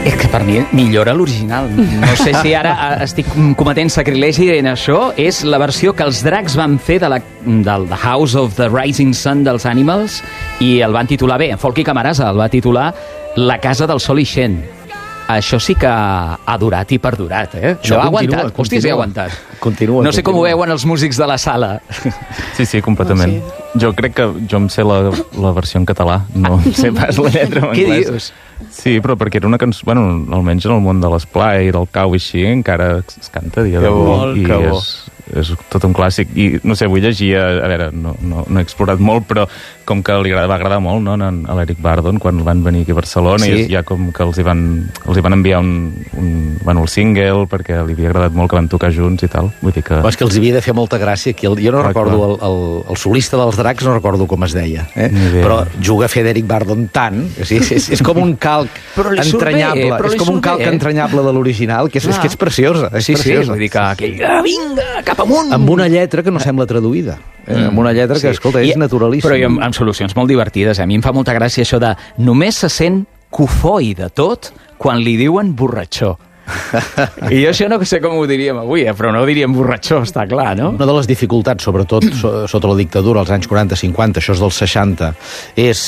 És que per mi millora l'original. No sé si ara estic cometent sacrilegi en això. És la versió que els Dracs van fer del The House of the Rising Sun dels Animals i el van titular bé. Folky Camarasa el va titular La Casa del Sol Ixent. Això sí que ha durat i perdurat, eh? Això ha aguantat. Hòstia, sí ha aguantat. No sé com ho veuen els músics de la sala. Sí, completament. Jo crec que jo em sé la versió en català, no sé pas la lletra en anglès. Què dius? Sí, però perquè era una cançó... Bueno, almenys en el món de l'esplai i del cau i així, encara es canta a dia d'avui. I és tot un clàssic. I, no sé, vull llegir... A veure, no he explorat molt, però com que li va agradar molt, no?, a l'Eric Bardon, quan van venir aquí a Barcelona, i ja com que els hi van enviar el single, perquè li havia agradat molt que van tocar junts i tal. Vull dir que... Però és que els havia de fer molta gràcia. Jo no recordo el solista dels Dracs, no recordo com es deia. Però juga a fer d'Eric Bardon tant... És com un calc entranyable. És com un calc entranyable de l'original, que és preciosa. Sí, vull dir que vinga, cap amunt! Amb una lletra que no sembla traduïda. Amb una lletra que, escolta, és naturalíssima. Però amb solucions molt divertides. A mi em fa molta gràcia això de només se sent cofoi de tot quan li diuen borratxó. I jo això no sé com ho diríem avui, però no ho diríem borratxó, està clar, no? Una de les dificultats, sobretot sota la dictadura, als anys 40-50, això és dels 60, és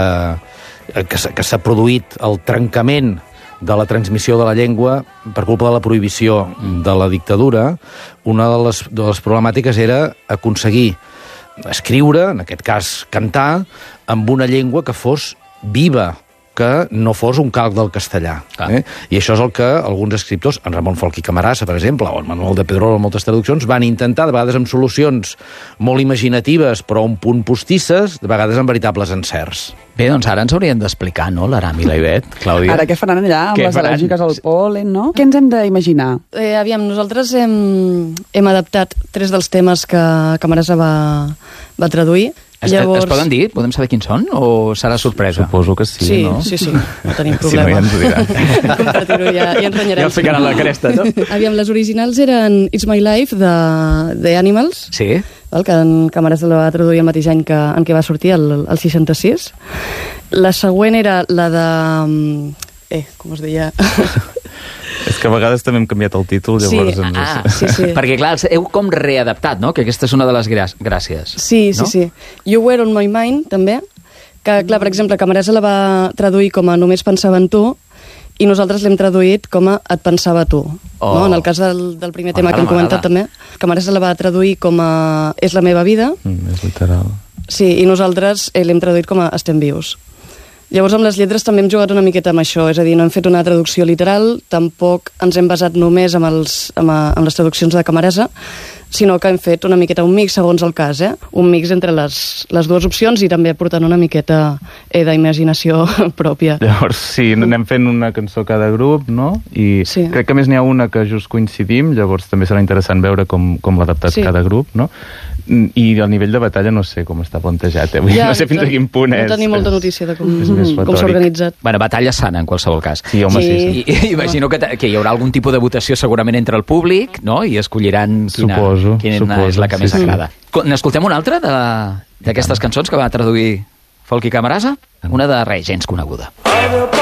que s'ha produït el trencament de la transmissió de la llengua per culpa de la prohibició de la dictadura. Una de les problemàtiques era aconseguir escriure, en aquest cas cantar, amb una llengua que fos viva, que no fos un calc del castellà. I això és el que alguns escriptors, en Ramon Folky Camarasa, per exemple, o en Manuel de Pedrolo, en moltes traduccions, van intentar, de vegades amb solucions molt imaginatives, però un punt postisses, de vegades amb veritables encerts. Bé, doncs ara ens haurien d'explicar, no?, l'Aram i la Ivet, Clàudia. Ara què faran allà amb les al·lèrgiques al pol·len, no? Què ens hem d'imaginar? Aviam, nosaltres hem adaptat 3 dels temes que Camarasa va traduir. Llavors... Es poden dir? Podem saber quins són? O serà sorpresa? Suposo que sí, no? Sí, no tenim problema. Si no, ja ens ho diran. Compartir-ho ja ens renyarem. Ja els ficaran la cresta, no? Aviam, les originals eren It's My Life, de Animals, sí, que en Camarasa la va traduir el mateix any en què va sortir, el 66. La següent era la de... com es deia... És que a vegades també hem canviat el títol, llavors... Sí. Perquè, clar, heu com readaptat, no?, que aquesta és una de les gràcies. Sí. You Were On My Mind, també, que, clar, per exemple, Camarasa la va traduir com a Només pensava en tu, i nosaltres l'hem traduït com a Et pensava tu. No? En el cas del primer tema que hem comentat, també, Camarasa la va traduir com a És la meva vida. És literal. Sí, i nosaltres l'hem traduït com a Estem vius. Llavors, amb les lletres també hem jugat una miqueta amb això, és a dir, no hem fet una traducció literal, tampoc ens hem basat només amb les traduccions de Camarasa, sinó que hem fet una miqueta un mix segons el cas, un mix entre les dues opcions i també portant una miqueta d'imaginació pròpia. Llavors, sí, anem fent una cançó cada grup, no? I crec que a més n'hi ha una que just coincidim, llavors també serà interessant veure com l'ha adaptat cada grup, no? I el nivell de batalla no sé com està plantejat, no sé fins a quin punt és. No tenim molta notícia de com s'ha organitzat. Bueno, batalla sana, en qualsevol cas. Sí, home, sí. Imagino que hi haurà algun tipus de votació segurament entre el públic, no?, i escolliran quina és la que més agrada. N'escoltem una altra d'aquestes cançons que va traduir Folky Camarasa? Una de res gens coneguda.